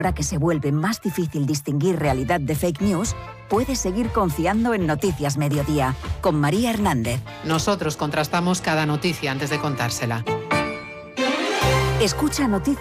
Ahora que se vuelve más difícil distinguir realidad de fake news, puedes seguir confiando en Noticias Mediodía, con María Hernández. Nosotros contrastamos cada noticia antes de contársela. Escucha Noticias